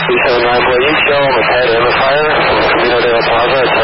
379 for you, show him a pad in the fire from Camino de la Plaza at